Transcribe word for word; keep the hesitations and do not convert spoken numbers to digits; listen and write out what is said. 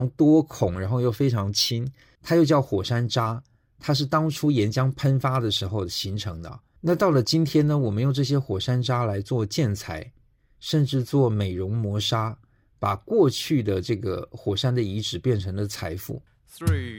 多孔，然后又非常轻，它又叫火山渣，它是当初岩浆喷发的时候形成的。那到了今天呢，我们用这些火山渣来做建材，甚至做美容磨砂，把过去的这个火山的遗址变成了财富。Three